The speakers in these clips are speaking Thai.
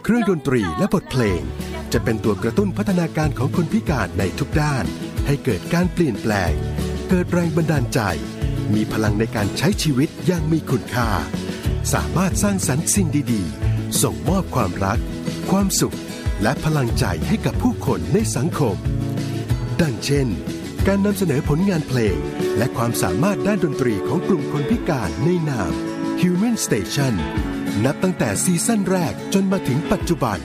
เครื่องดนตรีและบทเพลงจะเป็นตัวกระตุ้นพัฒนาการของคนพิการในทุกด้านให้เกิดการเปลี่ยนแปลงเกิดแรงบันดาลใจมีพลังในการใช้ชีวิตอย่างมีคุณค่าสามารถสร้างสรรค์สิ่งดีๆส่งมอบความรักความสุขและพลังใจให้กับผู้คนในสังคมดังเช่นการนำเสนอผลงานเพลงและความสามารถด้านดนตรีของกลุ่มคนพิการในนาม Human Station นับตั้งแต่ซีซั่นแรกจนมาถึงปัจจุบัน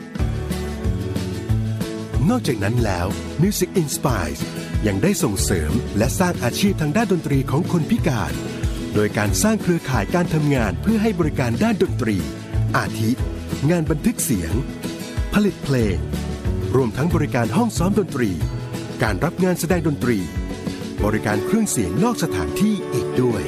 นอกจากนั้นแล้ว Music Inspires ยังได้ส่งเสริมและสร้างอาชีพทางด้านดนตรีของคนพิการโดยการสร้างเครือข่ายการทำงานเพื่อให้บริการด้านดนตรีอาทิงานบันทึกเสียงผลิตเพลงรวมทั้งบริการห้องซ้อมดนตรีการรับงานแสดงดนตรีบริการเครื่องเสียงนอกสถานที่อีกด้วย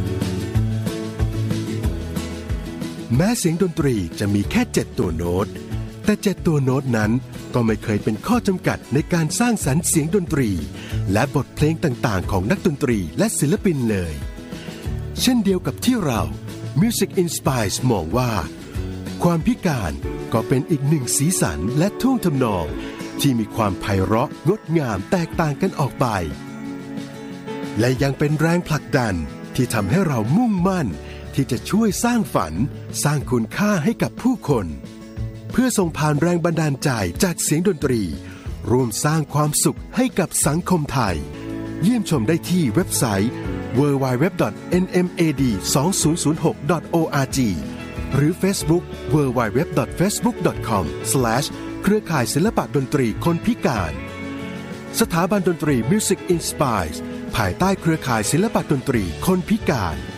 แม้เสียงดนตรีจะมีแค่7ตัวโน้ตแต่7ตัวโน้ตนั้นก็ไม่เคยเป็นข้อจำกัดในการสร้างสรรค์เสียงดนตรีและบทเพลงต่างๆของนักดนตรีและศิลปินเลยเช่นเดียวกับที่เรา Music Inspires มองว่าความพิการก็เป็นอีกหนึ่งสีสันและท่วงทำนองที่มีความไพเราะงดงามแตกต่างกันออกไปและยังเป็นแรงผลักดันที่ทำให้เรามุ่งมั่นที่จะช่วยสร้างฝันสร้างคุณค่าให้กับผู้คนเพื่อส่งผ่านแรงบันดาลใจจากเสียงดนตรีร่วมสร้างความสุขให้กับสังคมไทยเยี่ยมชมได้ที่เว็บไซต์ www.nmad2006.org หรือ Facebook www.facebook.com/ เครือข่ายศิลปะดนตรีคนพิการสถาบันดนตรี Music Inspires ภายใต้เครือข่ายศิลปะดนตรีคนพิการ